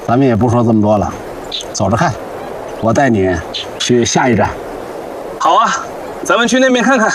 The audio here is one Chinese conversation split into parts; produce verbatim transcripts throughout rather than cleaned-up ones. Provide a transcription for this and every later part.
咱们也不说这么多了，走着看，我带你去下一站。 好啊，咱们去那边看看。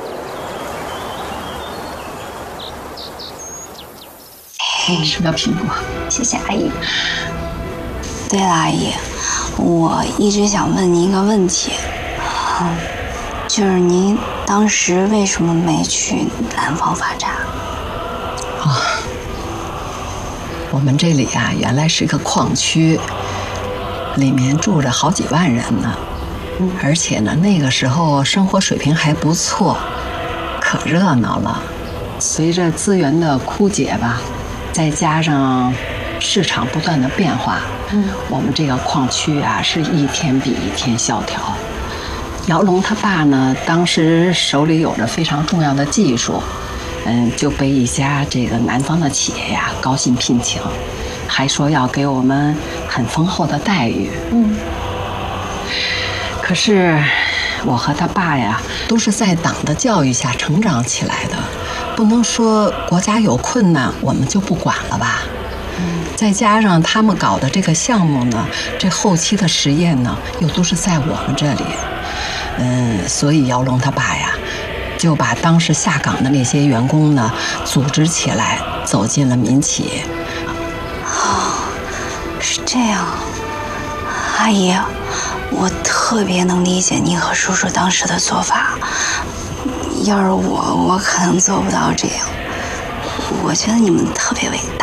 哎，吃个苹果，谢谢阿姨。 对了，阿姨，我一直想问您一个问题，嗯，就是您当时为什么没去南方发展？ 哦，我们这里啊，原来是个矿区，里面住着好几万人呢。嗯，而且呢，那个时候生活水平还不错，可热闹了。随着资源的枯竭吧，再加上市场不断的变化，嗯，我们这个矿区啊，是一天比一天萧条。姚龙他爸呢，当时手里有着非常重要的技术，嗯，就被一家这个南方的企业呀高薪聘请，还说要给我们很丰厚的待遇。嗯，可是我和他爸呀，都是在党的教育下成长起来的，不能说国家有困难我们就不管了吧。嗯，再加上他们搞的这个项目呢，这后期的实验呢，又都是在我们这里。嗯，所以姚龙他爸呀，就把当时下岗的那些员工呢，组织起来，走进了民企。 哦，是这样，阿姨，我特别能理解您和叔叔当时的做法。要是我，我可能做不到这样。我觉得你们特别伟大。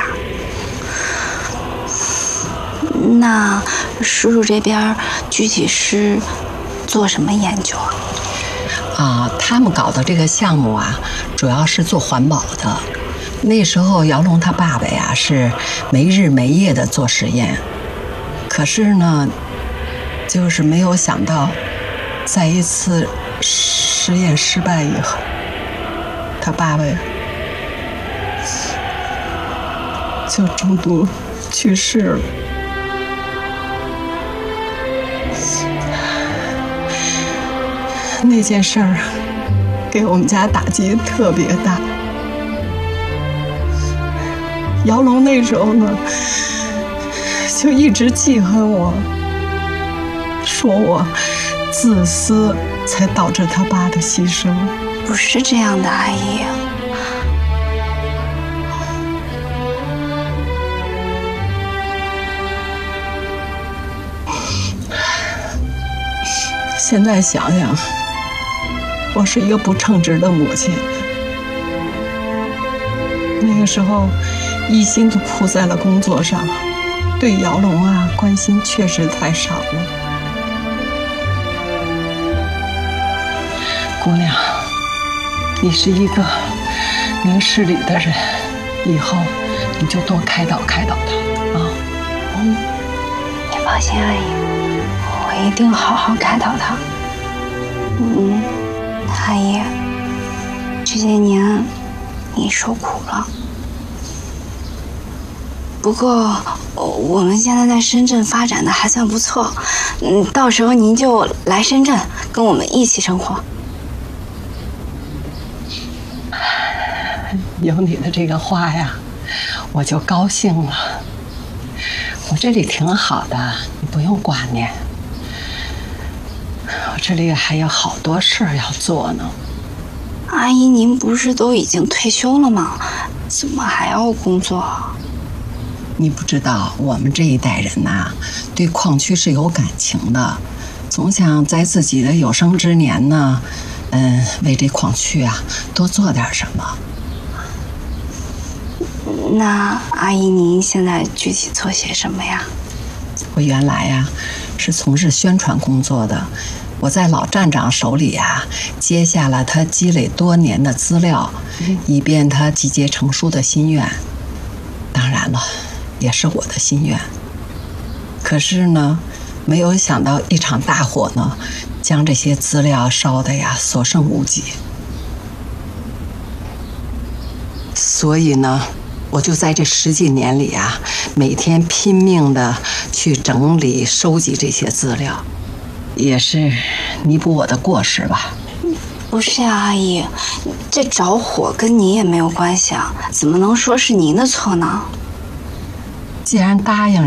那叔叔这边具体是做什么研究啊？ 啊，他们搞的这个项目啊，主要是做环保的。那时候姚龙他爸爸呀是没日没夜的做实验，可是呢，就是没有想到，在一次实验失败以后，他爸爸呀就中毒去世了。那件事儿给我们家打击特别大。姚龙那时候呢，就一直记恨我，说我自私，才导致他爸的牺牲。 不是这样的，阿姨。 现在想想，我是一个不称职的母亲。那个时候，一心都扑在了工作上，对姚龙啊关心确实太少了。姑娘，你是一个明事理的人，以后你就多开导开导他啊。 嗯，你放心，阿姨。我一定好好开导他。嗯，阿姨，这些年你受苦了。不过我们现在在深圳发展的还算不错，嗯，到时候您就来深圳跟我们一起生活。 有你的这个话呀，我就高兴了。我这里挺好的，你不用挂念。我这里还有好多事儿要做呢。 阿姨，您不是都已经退休了吗？怎么还要工作啊？ 你不知道，我们这一代人呐、啊，对矿区是有感情的，总想在自己的有生之年呢，嗯，为这矿区啊多做点什么。 那阿姨，您现在具体做些什么呀？ 我原来呀是从事宣传工作的，我在老站长手里呀接下了他积累多年的资料，以便他集结成书的心愿。当然了，也是我的心愿。可是呢，没有想到一场大火呢，将这些资料烧得呀所剩无几。所以呢，我就在这十几年里啊，每天拼命的去整理、收集这些资料，也是弥补我的过失吧。 不是呀，阿姨，这着火跟您也没有关系啊，怎么能说是您的错呢？ 既然答应